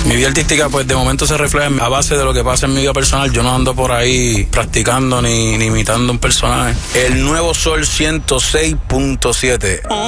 Mi vida artística, pues de momento se refleja a base de lo que pasa en mi vida personal. Yo no ando por ahí practicando ni imitando un personaje. El Nuevo Sol 106.7.